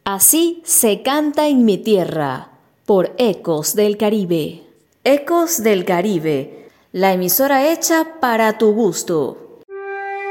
Así se canta en mi tierra, por Ecos del Caribe. Ecos del Caribe, la emisora hecha para tu gusto.